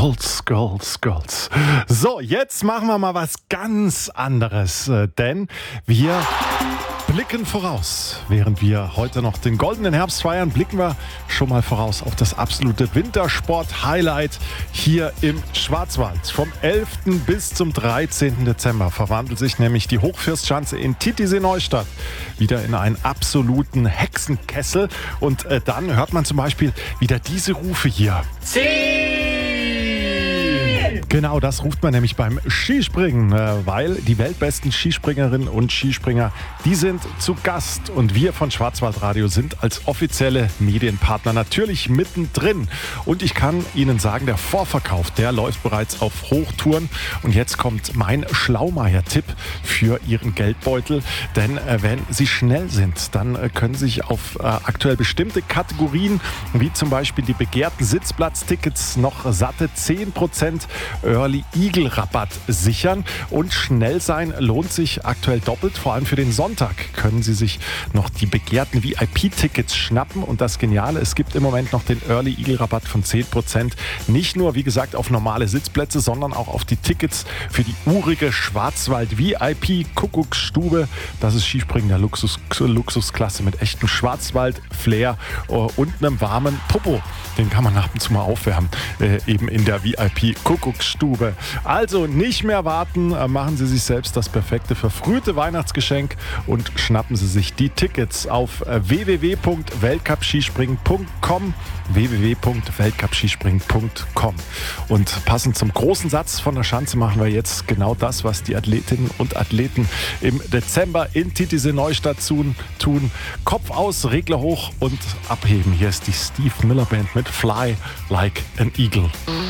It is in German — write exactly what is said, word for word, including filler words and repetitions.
Girls, Girls, Girls. So, jetzt machen wir mal was ganz anderes, äh, denn wir blicken voraus. Während wir heute noch den goldenen Herbst feiern, blicken wir schon mal voraus auf das absolute Wintersport-Highlight hier im Schwarzwald. Vom elften bis zum dreizehnten Dezember verwandelt sich nämlich die Hochfirstschanze in Titisee-Neustadt wieder in einen absoluten Hexenkessel. Und äh, dann hört man zum Beispiel wieder diese Rufe hier. Ziel! Genau, das ruft man nämlich beim Skispringen, äh, weil die weltbesten Skispringerinnen und Skispringer, die sind zu Gast. Und wir von Schwarzwaldradio sind als offizielle Medienpartner natürlich mittendrin. Und ich kann Ihnen sagen, der Vorverkauf, der läuft bereits auf Hochtouren. Und jetzt kommt mein Schlaumeier-Tipp für Ihren Geldbeutel. Denn äh, wenn Sie schnell sind, dann äh, können Sie sich auf äh, aktuell bestimmte Kategorien, wie zum Beispiel die begehrten Sitzplatztickets, noch satte zehn Prozent Early Eagle Rabatt sichern. Und schnell sein lohnt sich aktuell doppelt. Vor allem für den Sonntag können Sie sich noch die begehrten V I P-Tickets schnappen. Und das Geniale, es gibt im Moment noch den Early Eagle Rabatt von zehn Prozent. Nicht nur, wie gesagt, auf normale Sitzplätze, sondern auch auf die Tickets für die urige Schwarzwald V I P-Kuckucksstube. Das ist Skispringen der Luxus, Luxusklasse mit echtem Schwarzwald-Flair und einem warmen Popo. Den kann man ab und zu mal aufwärmen, äh, eben in der V I P-Kuckucksstube. Also nicht mehr warten, äh, machen Sie sich selbst das perfekte verfrühte Weihnachtsgeschenk und schnappen Sie sich die Tickets auf äh, w w w punkt weltcup-skispringen punkt com w w w punkt weltcup-skispringen punkt com. Und passend zum großen Satz von der Schanze machen wir jetzt genau das, was die Athletinnen und Athleten im Dezember in Titisee-Neustadt tun. Kopf aus, Regler hoch und abheben. Hier ist die Steve Miller Band mit Fly Like an Eagle.